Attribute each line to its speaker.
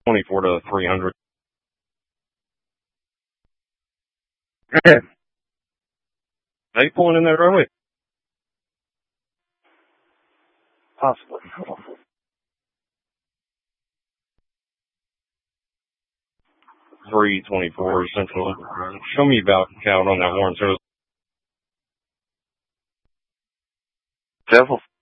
Speaker 1: 24 to 300. They pulling in that early? Possibly. 324 Central. Show me about count on that horn. So
Speaker 2: Devil.